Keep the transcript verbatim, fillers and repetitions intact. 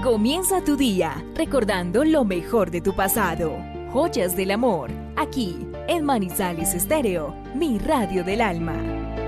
Comienza tu día recordando lo mejor de tu pasado. Joyas del amor, aquí en Manizales Estéreo, mi radio del alma.